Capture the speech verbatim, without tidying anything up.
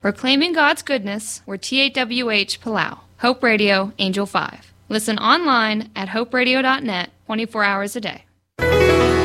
Proclaiming God's goodness, we're T eight W H Palau, Hope Radio, Angel five. Listen online at hope radio dot net twenty-four hours a day.